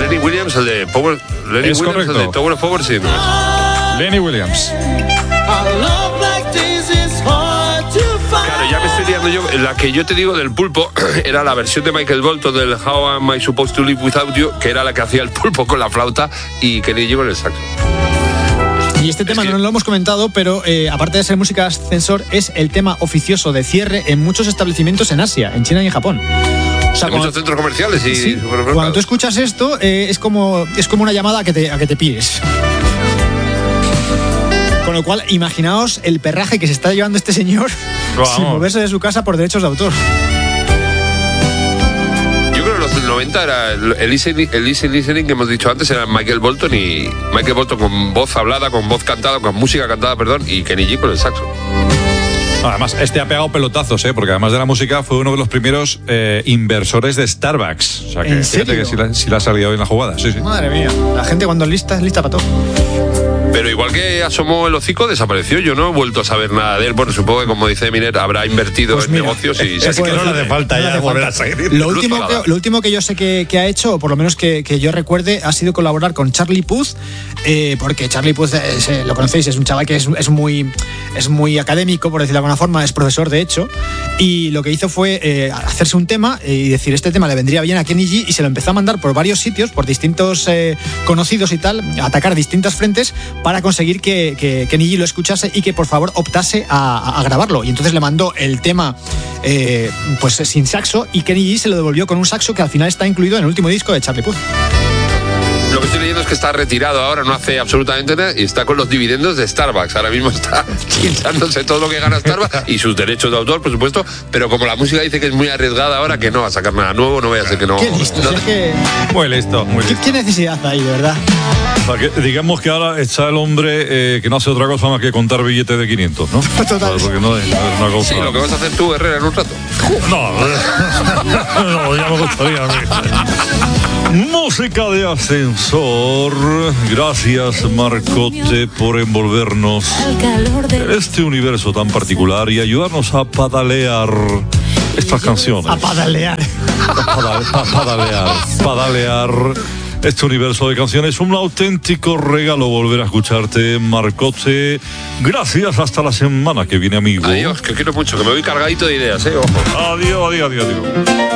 Lenny Williams, el de Power. Lenny Es Williams, correcto. el de Tower of Power, sí, ¿no? Lenny Williams. Claro, ya me estoy liando yo. La que yo te digo del Pulpo era la versión de Michael Bolton del How Am I Supposed to Live Without You, que era la que hacía el Pulpo con la flauta y Kenny G con el saxo. Y este tema que- no lo hemos comentado, pero aparte de ser música de ascensor, es el tema oficioso de cierre en muchos establecimientos en Asia, en China y en Japón. O sea, En muchos centros comerciales y sí, supermercados. cuando tú escuchas esto, es como una llamada a que te pires. Con lo cual, imaginaos el perraje que se está llevando este señor Vamos. sin moverse de su casa por derechos de autor. Yo creo que los del 90 era el easy listening que hemos dicho antes, era Michael Bolton con voz hablada, con voz cantada, con música cantada, perdón, y Kenny G con el saxo. Además, ha pegado pelotazos, porque además de la música fue uno de los primeros inversores de Starbucks. O sea que ¿En fíjate serio? que sí la ha salido en la jugada, sí. Madre mía, la gente cuando es lista para todo. Pero igual que asomó el hocico, desapareció. Yo no he vuelto a saber nada de él. Bueno, supongo que, como dice Miner, habrá invertido Pues en mira, negocios y es que no le hace falta No le ya hace volver a falta. seguir. Lo Luz pagada. último que yo sé que ha hecho, o por lo menos que yo recuerde, ha sido colaborar con Charlie Puth, porque Charlie Puth, lo conocéis, es un chaval que es muy académico, por decirlo de alguna forma, es profesor de hecho, y lo que hizo fue hacerse un tema y decir, este tema le vendría bien a Kenny G, y se lo empezó a mandar por varios sitios, por distintos conocidos y tal, a atacar distintas frentes para conseguir que Kenny G lo escuchase y que por favor optase a grabarlo. Y entonces le mandó el tema pues sin saxo, y Kenny G se lo devolvió con un saxo que al final está incluido en el último disco de Charlie Puth. Lo que estoy leyendo es que está retirado ahora, no hace absolutamente nada y está con los dividendos de Starbucks. Ahora mismo está quitándose todo lo que gana Starbucks y sus derechos de autor, por supuesto. Pero como la música dice que es muy arriesgada ahora, que no va a sacar nada nuevo, no vaya a ser que no. Qué listo, no- si es que- Muy listo. ¿Qué necesidad hay, de verdad? O sea, que digamos que ahora está el hombre que no hace otra cosa más que contar billetes de 500, ¿no? Total. Porque no es una cosa... Sí, lo que vas a hacer tú, Herrera, en un rato. No, ya me gustaría a mí. Música de ascensor. Gracias, Marcote, por envolvernos en este universo tan particular y ayudarnos a padalear estas canciones. A padalear. Padalear este universo de canciones. Un auténtico regalo volver a escucharte, Marcote. Gracias, hasta la semana que viene, amigo. Adiós, que quiero mucho, que me voy cargadito de ideas, ojo. Adiós.